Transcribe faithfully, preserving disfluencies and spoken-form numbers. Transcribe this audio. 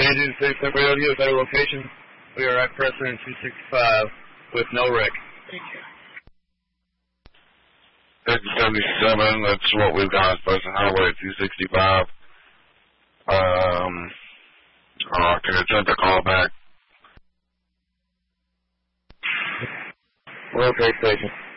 Agent six seven radio, better location. We are at President two sixty-five with no wreck. Thank you. Exit seventy-seven, that's what we've got, President Highway two sixty-five. Um, uh, can I send the call back? Okay, station.